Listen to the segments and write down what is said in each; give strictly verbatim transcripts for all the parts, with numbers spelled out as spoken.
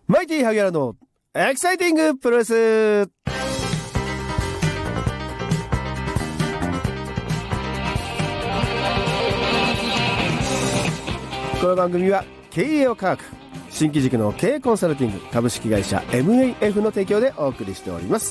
マイティ萩原のエキサイティングプロレス。この番組は経営を科学、新機軸の経営コンサルティング株式会社 エムエーエフ の提供でお送りしております。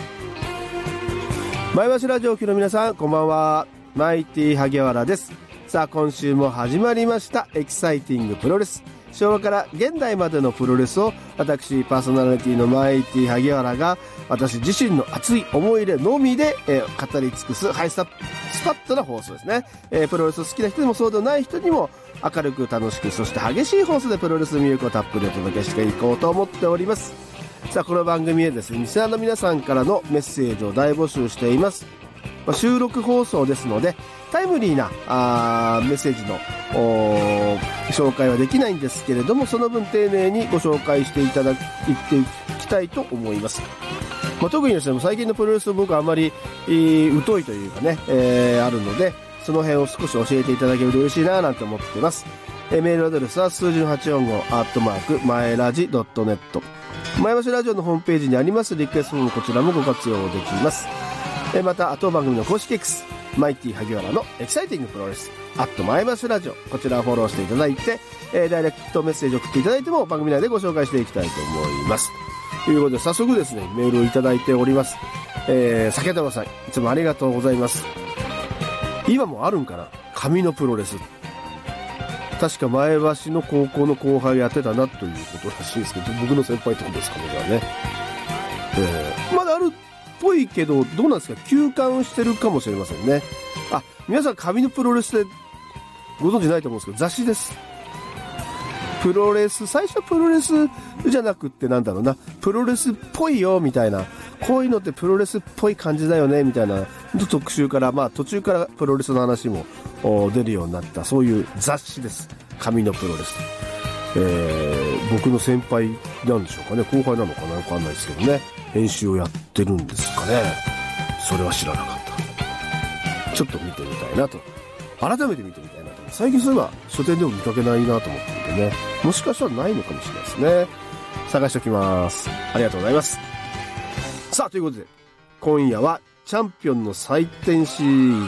前橋ラジオを聴きの皆さん、こんばんは。マイティ萩原です。さあ、今週も始まりましたエキサイティングプロレス。昭和から現代までのプロレスを私パーソナリティのマイティ萩原が私自身の熱い思い入れのみで、えー、語り尽くすハイスタスパットな放送ですね、えー、プロレスを好きな人でもそうでない人にも明るく楽しく、そして激しい放送でプロレス魅力をたっぷりお届けしていこうと思っております。さあ、この番組でですね、リスナーの皆さんからのメッセージを大募集しています。まあ、収録放送ですのでタイムリーなあーメッセージの紹介はできないんですけれども、その分丁寧にご紹介していただいていきたいと思います。まあ、特にですね、最近のプロレスを僕はあまり、えー、疎いというかね、えー、あるので、その辺を少し教えていただけると嬉しいななんて思っています。えー、メールアドレスは数字のはちよんごアットマークマイラジドットネット、前橋ラジオのホームページにありますリクエストフォーム、こちらもご活用できます。えー、また当番組の公式 Xマイティ萩原のエキサイティングプロレスアット前橋ラジオ、こちらをフォローしていただいて、えー、ダイレクトメッセージを送っていただいても番組内でご紹介していきたいと思います。ということで早速ですね、メールをいただいております。えー、酒太郎さん、いつもありがとうございます。今もあるんかな、紙のプロレス。確か前橋の高校の後輩やってたなということらしいですけど、僕の先輩ってことですかね、じゃあね。えー、まだあるっぽいけど、どうなんですか、休館してるかもしれませんね。あ、皆さん紙のプロレスでご存知ないと思うんですけど、雑誌です。プロレス、最初はプロレスじゃなくってなんだろうな、プロレスっぽいよみたいな、こういうのってプロレスっぽい感じだよねみたいな特集から、まあ途中からプロレスの話も出るようになった、そういう雑誌です。紙のプロレス。えー、僕の先輩なんでしょうかね、後輩なのかな、わかんないですけどね、編集をやってるんですかね。それは知らなかった。ちょっと見てみたいなと、改めて見てみたいなと。最近そういえば書店でも見かけないなと思っていてね、もしかしたらないのかもしれないですね。探しておきます。ありがとうございます。さあ、ということで今夜はチャンピオンの祭典シリーズ